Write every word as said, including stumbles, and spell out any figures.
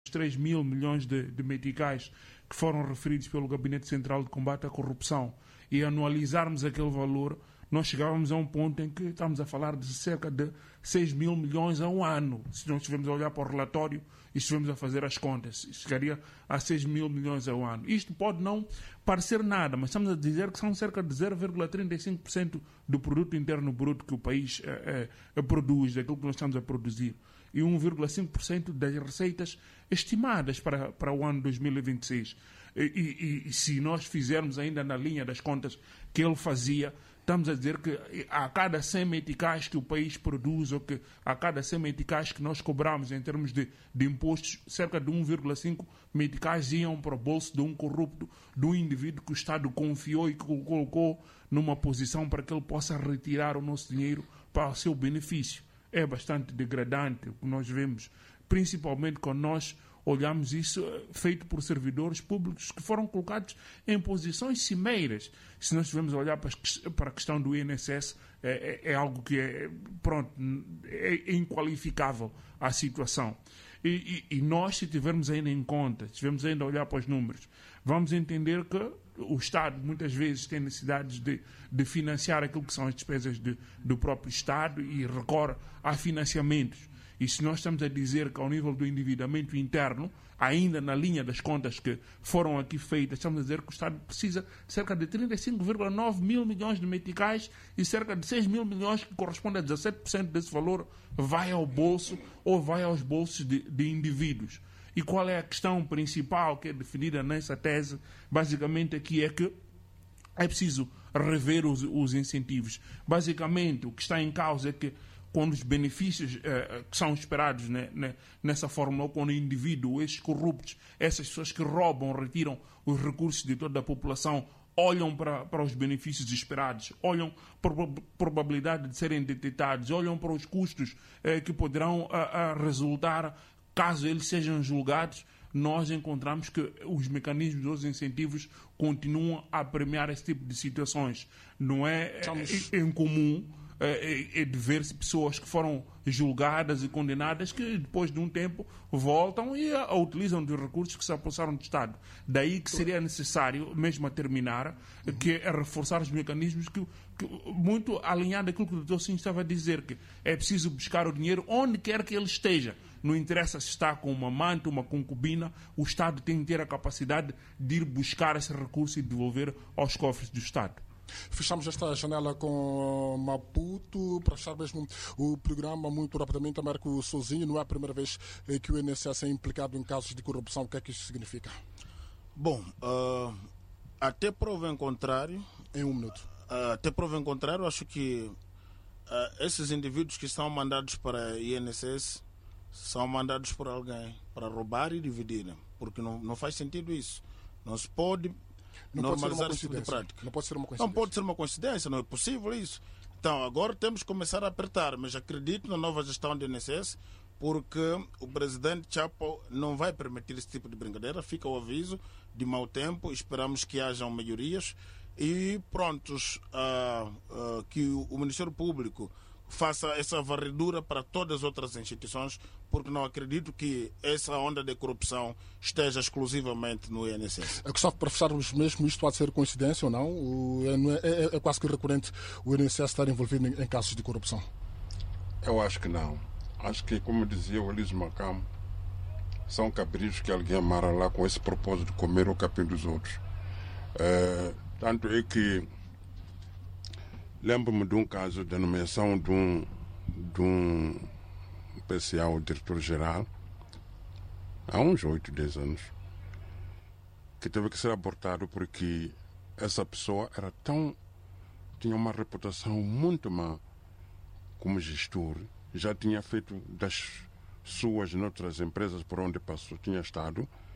três mil milhões de, de meticais que foram referidos pelo Gabinete Central de Combate à Corrupção e anualizarmos aquele valor, nós chegávamos a um ponto em que estamos a falar de cerca de seis mil milhões a um ano. Se nós estivermos a olhar para o relatório e estivermos a fazer as contas, chegaria a seis mil milhões a um ano. Isto pode não parecer nada, mas estamos a dizer que são cerca de zero vírgula trinta e cinco por cento do produto interno bruto que o país eh, eh, produz, daquilo que nós estamos a produzir. E um vírgula cinco por cento das receitas estimadas para, para o ano dois mil e vinte e seis. E, e, e se nós fizermos ainda na linha das contas que ele fazia, estamos a dizer que a cada cem meticais que o país produz, ou que a cada cem meticais que nós cobramos em termos de, de impostos, cerca de um vírgula cinco meticais iam para o bolso de um corrupto, de um indivíduo que o Estado confiou e que o colocou numa posição para que ele possa retirar o nosso dinheiro para o seu benefício. É bastante degradante o que nós vemos, principalmente quando nós olhamos isso feito por servidores públicos que foram colocados em posições cimeiras. Se nós estivermos a olhar para a questão do I N S S, é, é, é algo que é, pronto, é inqualificável a situação. E, e, e nós, se tivermos ainda em conta, se tivermos ainda a olhar para os números, vamos entender que o Estado muitas vezes tem necessidades de, de financiar aquilo que são as despesas de, do próprio Estado e recorre a financiamentos. E se nós estamos a dizer que ao nível do endividamento interno, ainda na linha das contas que foram aqui feitas, estamos a dizer que o Estado precisa de cerca de trinta e cinco vírgula nove mil milhões de meticais e cerca de seis mil milhões, que corresponde a dezassete por cento desse valor, vai ao bolso ou vai aos bolsos de, de indivíduos. E qual é a questão principal que é definida nessa tese? Basicamente aqui é que é preciso rever os, os incentivos. Basicamente o que está em causa é que quando os benefícios eh, que são esperados né, né, nessa fórmula, ou quando o indivíduo, esses corruptos, essas pessoas que roubam, retiram os recursos de toda a população, olham para, para os benefícios esperados, olham para a probabilidade de serem detectados, olham para os custos eh, que poderão a, a resultar caso eles sejam julgados, nós encontramos que os mecanismos, os incentivos continuam a premiar esse tipo de situações. Não é Estamos... incomum é de ver-se pessoas que foram julgadas e condenadas que depois de um tempo voltam e a, a utilizam dos recursos que se apossaram do Estado. Daí que seria necessário, mesmo a terminar, que é reforçar os mecanismos que, que muito alinhado àquilo que o doutor Sim estava a dizer, que é preciso buscar o dinheiro onde quer que ele esteja. Não interessa se está com uma amante, uma concubina, o Estado tem que ter a capacidade de ir buscar esse recurso e devolver aos cofres do Estado. Fechamos esta janela com Maputo para fechar mesmo o programa muito rapidamente. Américo Sozinho, não é a primeira vez que o I N S S é implicado em casos de corrupção. O que é que isso significa? Bom, uh, até prova em contrário, em um minuto, uh, até prova em contrário, acho que uh, esses indivíduos que são mandados para o I N S S são mandados por alguém para roubar e dividir, porque não, não faz sentido isso. Não se pode Não normalizar pode esse tipo de prática. Não pode ser uma coincidência. Não pode ser uma coincidência, não é possível isso. Então, agora temos que começar a apertar, mas acredito na nova gestão do I N S S, porque o presidente Chapo não vai permitir esse tipo de brincadeira. Fica o aviso de mau tempo, esperamos que hajam melhorias e prontos, uh, uh, que o, o Ministério Público faça essa varredura para todas as outras instituições, porque não acredito que essa onda de corrupção esteja exclusivamente no I N S S. É que só para fecharmos mesmo, isto pode ser coincidência ou não? O, é, é, é quase que recorrente o I N S S estar envolvido em, em casos de corrupção. Eu acho que não. Acho que, como dizia o Elísio Macamo, são cabritos que alguém amarra lá com esse propósito de comer o capim dos outros. É, tanto é que lembro-me de um caso de nomeação de um, de um P C A, o diretor-geral, há uns oito, dez anos, que teve que ser abortado porque essa pessoa era tão, tinha uma reputação muito má como gestor, já tinha feito das suas noutras empresas por onde passou, tinha estado,